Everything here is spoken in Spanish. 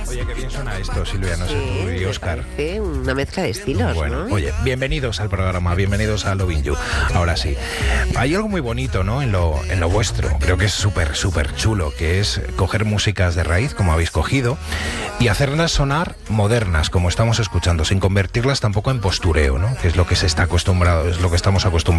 Oye, qué bien suena esto, Silvia, no sé tú y Óscar. Parece una mezcla de estilos, Bueno, ¿no? oye, bienvenidos al programa, bienvenidos a Loving You. Ahora sí, hay algo muy bonito, ¿no? En lo vuestro, creo que es súper chulo, que es coger músicas de raíz, como habéis cogido, y hacerlas sonar modernas, como estamos escuchando, sin convertirlas tampoco en postureo, ¿no? Que es lo que se está acostumbrado, es lo que estamos acostumbrados